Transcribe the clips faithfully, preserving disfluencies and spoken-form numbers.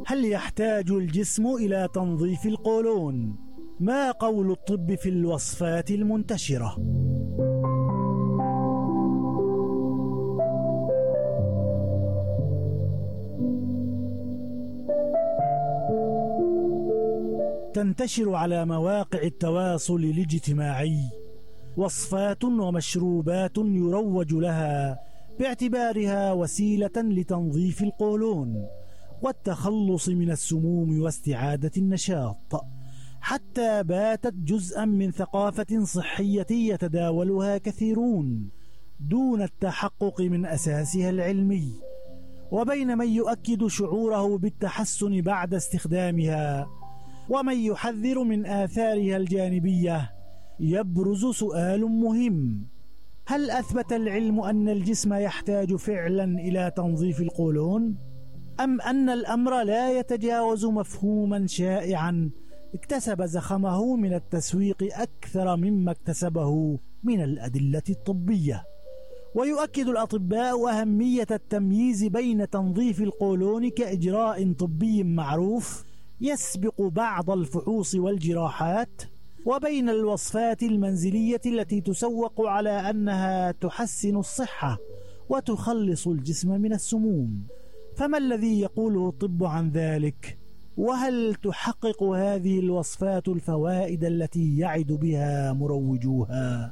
هل يحتاج الجسم إلى تنظيف القولون؟ ما قول الطب في الوصفات المنتشرة؟ تنتشر على مواقع التواصل الاجتماعي وصفات ومشروبات يروج لها باعتبارها وسيلة لتنظيف القولون والتخلص من السموم واستعادة النشاط، حتى باتت جزءا من ثقافة صحية يتداولها كثيرون دون التحقق من أساسها العلمي. وبين من يؤكد شعوره بالتحسن بعد استخدامها ومن يحذر من آثارها الجانبية، يبرز سؤال مهم: هل أثبت العلم أن الجسم يحتاج فعلا إلى تنظيف القولون؟ أم أن الأمر لا يتجاوز مفهوما شائعا اكتسب زخمه من التسويق أكثر مما اكتسبه من الأدلة الطبية؟ ويؤكد الأطباء أهمية التمييز بين تنظيف القولون كإجراء طبي معروف يسبق بعض الفحوص والجراحات، وبين الوصفات المنزلية التي تسوق على أنها تحسن الصحة وتخلص الجسم من السموم. فما الذي يقوله الطب عن ذلك؟ وهل تحقق هذه الوصفات الفوائد التي يعد بها مروجوها؟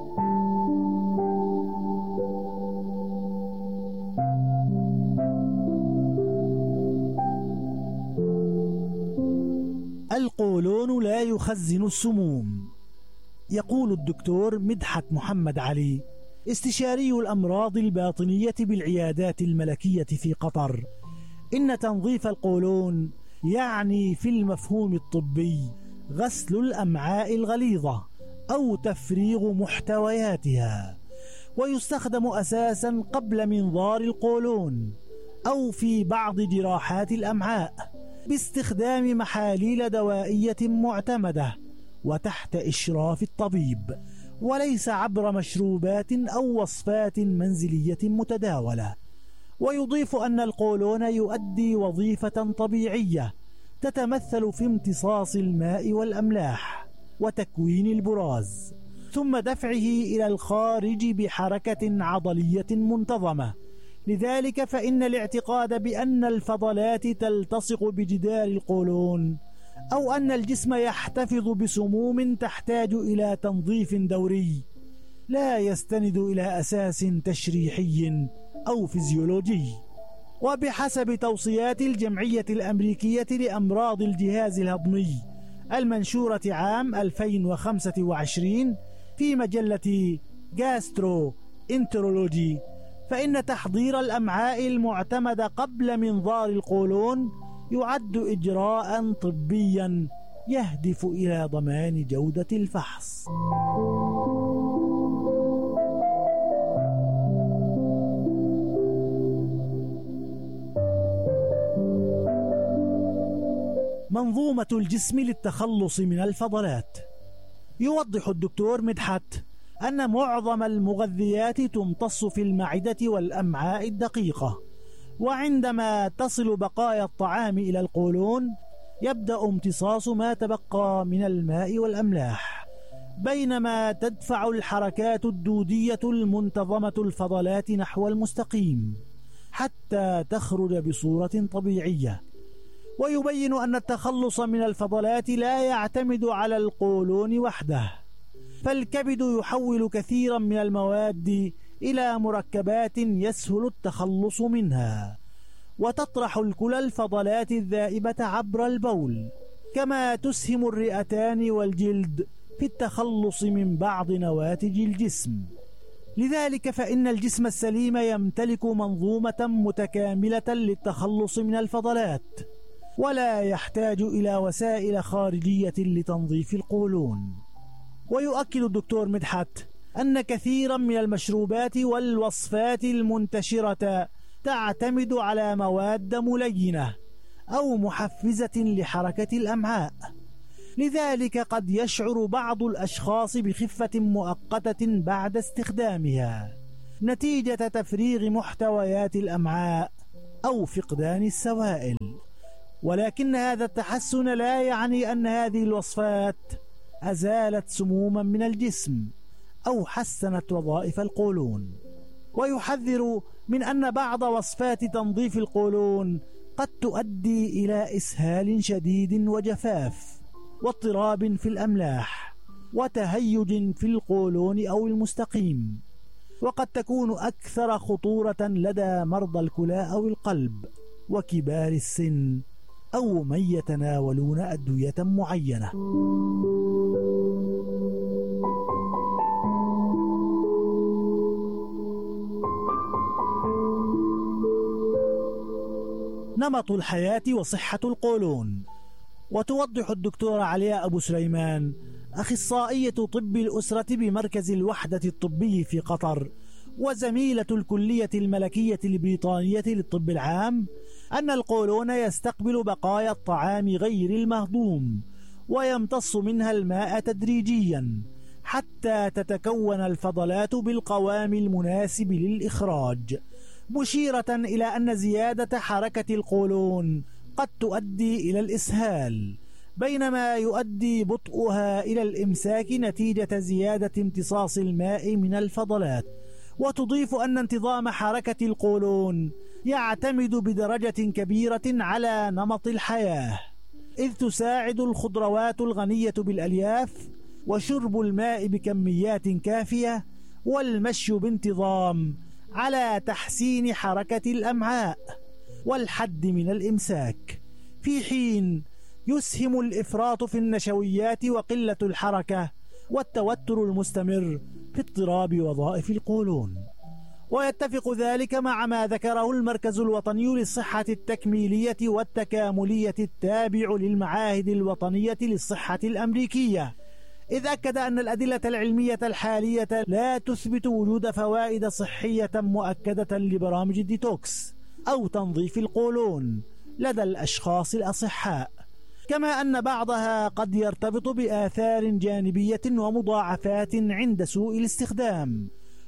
القولون لا يخزن السموم. يقول الدكتور مدحت محمد علي، استشاري الأمراض الباطنية بالعيادات الملكية في قطر، إن تنظيف القولون يعني في المفهوم الطبي غسل الأمعاء الغليظة أو تفريغ محتوياتها، ويستخدم أساسا قبل منظار القولون أو في بعض جراحات الأمعاء باستخدام محاليل دوائية معتمدة وتحت إشراف الطبيب، وليس عبر مشروبات أو وصفات منزلية متداولة. ويضيف أن القولون يؤدي وظيفة طبيعية تتمثل في امتصاص الماء والأملاح وتكوين البراز، ثم دفعه إلى الخارج بحركة عضلية منتظمة. لذلك فإن الاعتقاد بأن الفضلات تلتصق بجدار القولون أو أن الجسم يحتفظ بسموم تحتاج إلى تنظيف دوري لا يستند إلى أساس تشريحي أو فيزيولوجي. وبحسب توصيات الجمعية الأمريكية لأمراض الجهاز الهضمي المنشورة عام ألفين وخمسة وعشرين في مجلة جاسترو انترولوجي، فإن تحضير الأمعاء المعتمد قبل منظار القولون يعد إجراء طبيا يهدف إلى ضمان جودة الفحص. منظومة الجسم للتخلص من الفضلات. يوضح الدكتور مدحت أن معظم المغذيات تمتص في المعدة والأمعاء الدقيقة، وعندما تصل بقايا الطعام إلى القولون يبدأ امتصاص ما تبقى من الماء والأملاح، بينما تدفع الحركات الدودية المنتظمة الفضلات نحو المستقيم حتى تخرج بصورة طبيعية. ويبين أن التخلص من الفضلات لا يعتمد على القولون وحده، فالكبد يحول كثيرا من المواد إلى مركبات يسهل التخلص منها، وتطرح الكلى الفضلات الذائبة عبر البول، كما تسهم الرئتان والجلد في التخلص من بعض نواتج الجسم. لذلك فإن الجسم السليم يمتلك منظومة متكاملة للتخلص من الفضلات، ولا يحتاج إلى وسائل خارجية لتنظيف القولون. ويؤكد الدكتور مدحت أن كثيرا من المشروبات والوصفات المنتشرة تعتمد على مواد ملينة أو محفزة لحركة الأمعاء، لذلك قد يشعر بعض الأشخاص بخفة مؤقتة بعد استخدامها نتيجة تفريغ محتويات الأمعاء أو فقدان السوائل. ولكن هذا التحسن لا يعني أن هذه الوصفات أزالت سموما من الجسم أو حسنت وظائف القولون. ويحذر من أن بعض وصفات تنظيف القولون قد تؤدي إلى إسهال شديد وجفاف واضطراب في الأملاح وتهيج في القولون أو المستقيم، وقد تكون أكثر خطورة لدى مرضى الكلى أو القلب وكبار السن أو من يتناولون أدوية معينة. نمط الحياة وصحة القولون. وتوضح الدكتورة علياء أبو سليمان أخصائية طب الأسرة بمركز الوحدة الطبي في قطر وزميلة الكلية الملكية البريطانية للطب العام أن القولون يستقبل بقايا الطعام غير المهضوم ويمتص منها الماء تدريجيا حتى تتكون الفضلات بالقوام المناسب للإخراج، مشيرة إلى أن زيادة حركة القولون قد تؤدي إلى الإسهال، بينما يؤدي بطئها إلى الإمساك نتيجة زيادة امتصاص الماء من الفضلات. وتضيف أن انتظام حركة القولون يعتمد بدرجة كبيرة على نمط الحياة، إذ تساعد الخضروات الغنية بالألياف وشرب الماء بكميات كافية والمشي بانتظام على تحسين حركة الأمعاء والحد من الإمساك، في حين يسهم الإفراط في النشويات وقلة الحركة والتوتر المستمر في اضطراب وظائف القولون. ويتفق ذلك مع ما ذكره المركز الوطني للصحة التكميلية والتكاملية التابع للمعاهد الوطنية للصحة الأمريكية، إذ أكد أن الأدلة العلمية الحالية لا تثبت وجود فوائد صحية مؤكدة لبرامج الديتوكس أو تنظيف القولون لدى الأشخاص الأصحاء، كما أن بعضها قد يرتبط بآثار جانبية ومضاعفات عند سوء الاستخدام،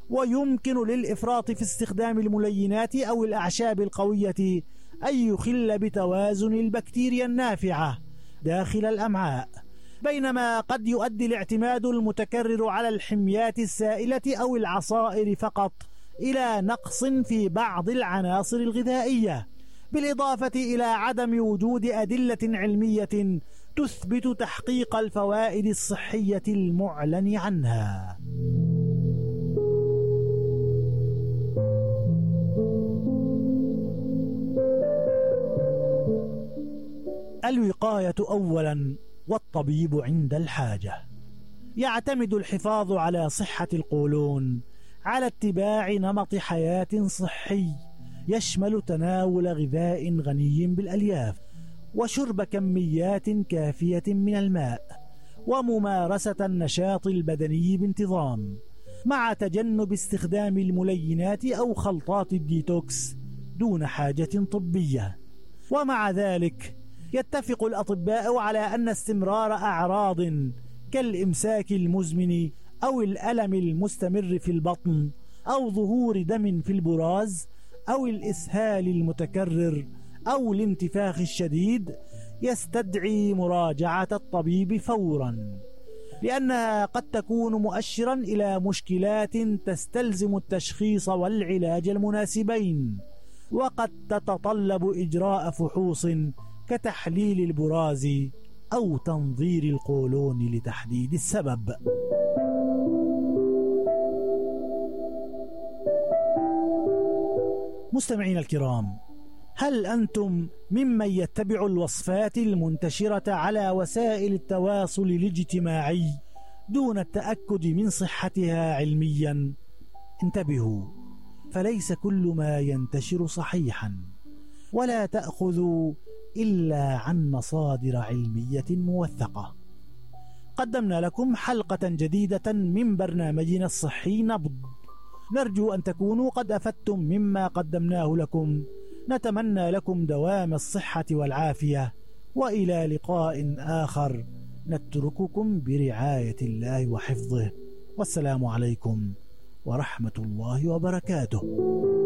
ويمكن للإفراط في استخدام الملينات أو الأعشاب القوية أن يخل بتوازن البكتيريا النافعة داخل الأمعاء، بينما قد يؤدي الاعتماد المتكرر على الحميات السائلة أو العصائر فقط إلى نقص في بعض العناصر الغذائية، بالإضافة إلى عدم وجود أدلة علمية تثبت تحقيق الفوائد الصحية المعلن عنها. الوقاية أولا والطبيب عند الحاجة. يعتمد الحفاظ على صحة القولون على اتباع نمط حياة صحي يشمل تناول غذاء غني بالألياف وشرب كميات كافية من الماء وممارسة النشاط البدني بانتظام، مع تجنب استخدام الملينات أو خلطات الديتوكس دون حاجة طبية. ومع ذلك يتفق الأطباء على أن استمرار أعراض كالإمساك المزمن أو الألم المستمر في البطن أو ظهور دم في البراز أو الإسهال المتكرر أو الانتفاخ الشديد يستدعي مراجعة الطبيب فورا، لأنها قد تكون مؤشرا إلى مشكلات تستلزم التشخيص والعلاج المناسبين، وقد تتطلب إجراء فحوص كتحليل البراز أو تنظير القولون لتحديد السبب. مستمعين الكرام، هل أنتم ممن يتبع الوصفات المنتشرة على وسائل التواصل الاجتماعي دون التأكد من صحتها علميا؟ انتبهوا، فليس كل ما ينتشر صحيحا، ولا تأخذوا إلا عن مصادر علمية موثقة. قدمنا لكم حلقة جديدة من برنامجنا الصحي نبض، نرجو أن تكونوا قد أفدتم مما قدمناه لكم. نتمنى لكم دوام الصحة والعافية، وإلى لقاء آخر نترككم برعاية الله وحفظه، والسلام عليكم ورحمة الله وبركاته.